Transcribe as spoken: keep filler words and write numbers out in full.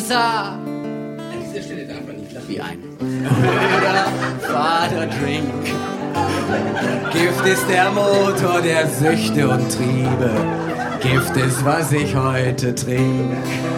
Vater. An dieser Stelle darf man nicht lachen. Wie ein blöder Vater-Drink. Gift ist der Motor der Süchte und Triebe. Gift ist, was ich heute trink.